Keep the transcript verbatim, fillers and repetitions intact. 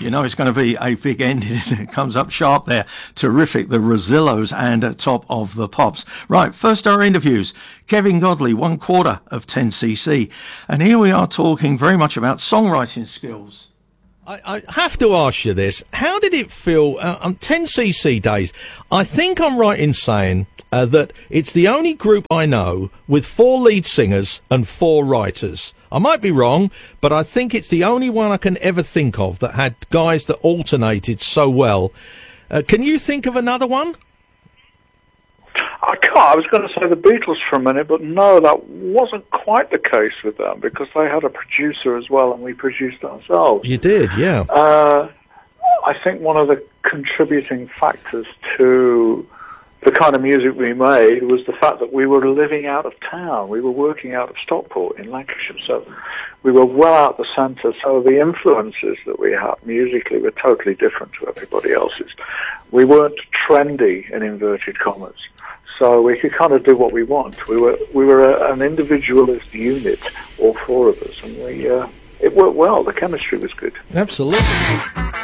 You know it's going to be a big end. It comes up sharp there. Terrific, the Rosillos and uh, Top of the Pops. Right, first our interviews. Kevin Godley, one quarter of ten C C. And here we are talking very much about songwriting skills. I, I have to ask you this. How did it feel uh, on ten C C days? I think I'm right in saying uh, that it's the only group I know with four lead singers and four writers. I might be wrong, but I think it's the only one I can ever think of that had guys that alternated so well. Uh, can you think of another one? I can't. I was going to say the Beatles for a minute, but no, that wasn't quite the case with them because they had a producer as well, and we produced ourselves. You did, yeah. Uh, I think one of the contributing factors to the kind of music we made was the fact that we were living out of town. We were working out of Stockport in Lancashire, so we were well out the centre, so the influences that we had musically were totally different to everybody else's. We weren't trendy, in inverted commas, so we could kind of do what we want. We were we were a, an individualist unit, all four of us, and we uh, it worked well. The chemistry was good. Absolutely.